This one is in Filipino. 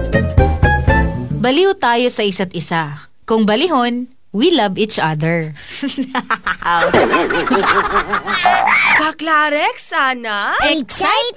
Baliw tayo sa isa't isa. Kung balihon, we love each other. Kaklarek, sana? Excite